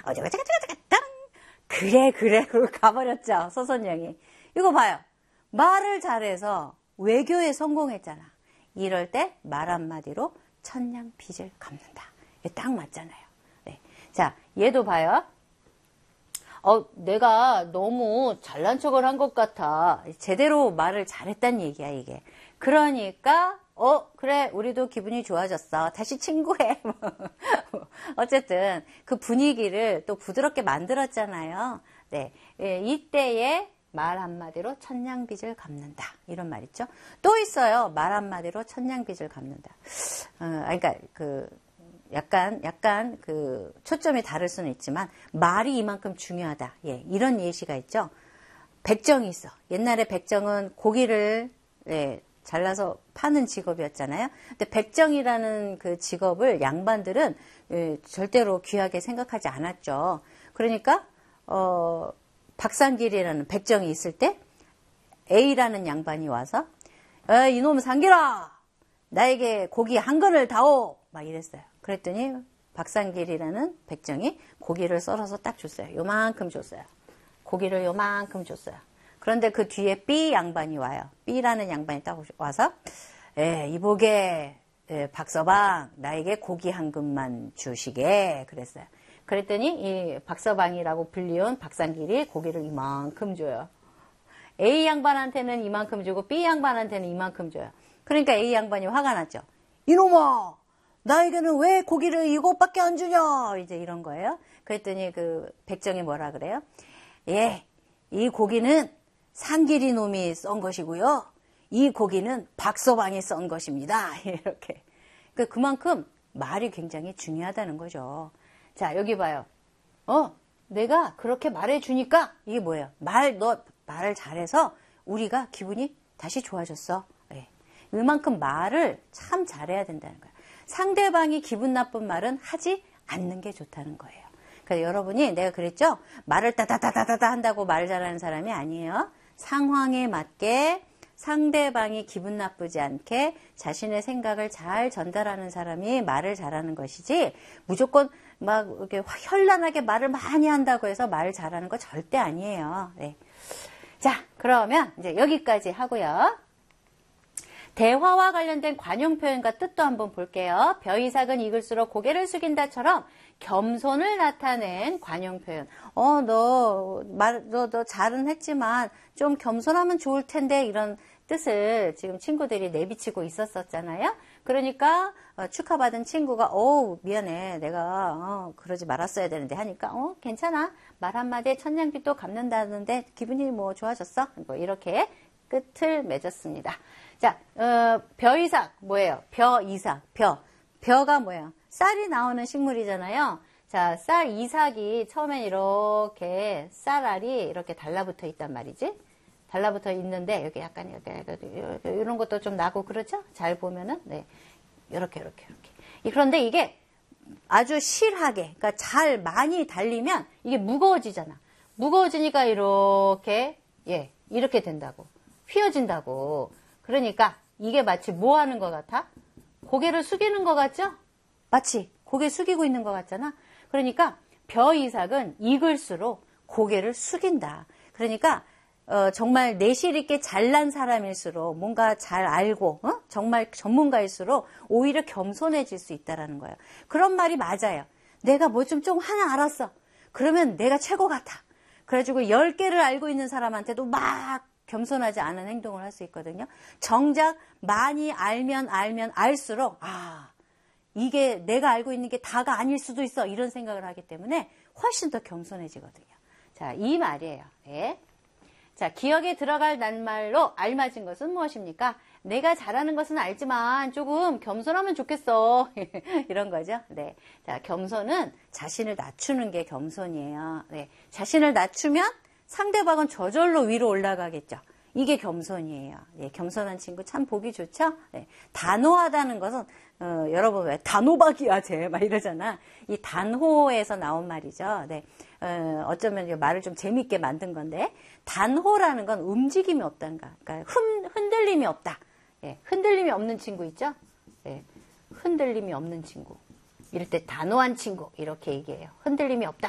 땅. 그래 그러고 가버렸죠. 소선영이. 이거 봐요. 말을 잘해서 외교에 성공했잖아. 이럴 때 말 한마디로 천냥 빚을 갚는다. 이게 딱 맞잖아요. 네. 자, 얘도 봐요. 내가 너무 잘난 척을 한 것 같아. 제대로 말을 잘했단 얘기야, 이게. 그러니까, 그래, 우리도 기분이 좋아졌어. 다시 친구해. 어쨌든, 그 분위기를 또 부드럽게 만들었잖아요. 네. 이때에 말 한마디로 천냥빚을 갚는다. 이런 말 있죠. 또 있어요. 말 한마디로 천냥빚을 갚는다. 그러니까, 약간 그 초점이 다를 수는 있지만 말이 이만큼 중요하다. 예, 이런 예시가 있죠. 백정이 있어. 옛날에 백정은 고기를 잘라서 파는 직업이었잖아요. 근데 백정이라는 그 직업을 양반들은 절대로 귀하게 생각하지 않았죠. 그러니까 박상길이라는 백정이 있을 때 A라는 양반이 와서 이놈 상길아, 나에게 고기 한 근을 다오. 막 이랬어요. 그랬더니 박상길이라는 백정이 고기를 썰어서 딱 줬어요. 요만큼 줬어요. 고기를 요만큼 줬어요. 그런데 그 뒤에 B 양반이 와요. B라는 양반이 딱 와서 이보게 박서방 나에게 고기 한 근만 주시게 그랬어요. 그랬더니 이 박서방이라고 불리운 박상길이 고기를 이만큼 줘요. A 양반한테는 이만큼 주고 B 양반한테는 이만큼 줘요. 그러니까 A 양반이 화가 났죠. 이놈아! 나에게는 왜 고기를 이것밖에 안 주냐? 이제 이런 거예요. 그랬더니 그 백정이 뭐라 그래요? 예, 이 고기는 상길이 놈이 썬 것이고요. 이 고기는 박서방이 썬 것입니다. 이렇게. 그만큼 말이 굉장히 중요하다는 거죠. 자, 여기 봐요. 내가 그렇게 말해주니까 이게 뭐예요? 너 말을 잘해서 우리가 기분이 다시 좋아졌어. 예. 이만큼 말을 참 잘해야 된다는 거예요. 상대방이 기분 나쁜 말은 하지 않는 게 좋다는 거예요. 그래서 여러분이 내가 그랬죠? 말을 따다다다다다 한다고 말 잘하는 사람이 아니에요. 상황에 맞게 상대방이 기분 나쁘지 않게 자신의 생각을 잘 전달하는 사람이 말을 잘하는 것이지 무조건 막 이렇게 현란하게 말을 많이 한다고 해서 말을 잘하는 거 절대 아니에요. 네. 자, 그러면 이제 여기까지 하고요. 대화와 관련된 관용 표현과 뜻도 한번 볼게요. 벼이삭은 익을수록 고개를 숙인다처럼 겸손을 나타낸 관용 표현. 너 잘은 했지만 좀 겸손하면 좋을 텐데 이런 뜻을 지금 친구들이 내비치고 있었잖아요. 그러니까 축하받은 친구가 미안해. 내가 그러지 말았어야 되는데 하니까 괜찮아. 말 한마디에 천냥빚도 갚는다는데 기분이 뭐 좋아졌어? 뭐 이렇게 끝을 맺었습니다. 자, 벼이삭 뭐예요? 벼이삭, 벼가 뭐예요? 쌀이 나오는 식물이잖아요. 자, 쌀 이삭이 처음엔 이렇게 쌀알이 이렇게 달라붙어 있단 말이지. 달라붙어 있는데 여기 약간 이런 것도 좀 나고 그렇죠? 잘 보면은 이렇게. 그런데 이게 아주 실하게, 그러니까 잘 많이 달리면 이게 무거워지잖아. 무거워지니까 이렇게 된다고. 휘어진다고. 그러니까 이게 마치 뭐 하는 것 같아? 고개를 숙이는 것 같죠? 마치 고개 숙이고 있는 것 같잖아. 그러니까 벼이삭은 익을수록 고개를 숙인다. 그러니까 정말 내실 있게 잘난 사람일수록 뭔가 잘 알고 정말 전문가일수록 오히려 겸손해질 수 있다라는 거예요. 그런 말이 맞아요. 내가 뭐 좀 하나 알았어. 그러면 내가 최고 같아. 그래가지고 10개를 알고 있는 사람한테도 막 겸손하지 않은 행동을 할 수 있거든요. 정작 많이 알면 알수록 이게 내가 알고 있는 게 다가 아닐 수도 있어. 이런 생각을 하기 때문에 훨씬 더 겸손해지거든요. 자, 이 말이에요. 네. 자, 기억에 들어갈 낱말로 알맞은 것은 무엇입니까? 내가 잘하는 것은 알지만 조금 겸손하면 좋겠어. 이런 거죠. 네. 자, 겸손은 자신을 낮추는 게 겸손이에요. 네. 자신을 낮추면 상대방은 저절로 위로 올라가겠죠. 이게 겸손이에요. 네, 겸손한 친구 참 보기 좋죠? 네, 단호하다는 것은, 여러분 왜 단호박이야, 쟤. 막 이러잖아. 이 단호에서 나온 말이죠. 네, 어쩌면 말을 좀 재밌게 만든 건데, 단호라는 건 움직임이 없다는 거. 그러니까 흔들림이 없다. 네, 흔들림이 없는 친구 있죠? 네, 흔들림이 없는 친구. 이럴 때 단호한 친구. 이렇게 얘기해요. 흔들림이 없다.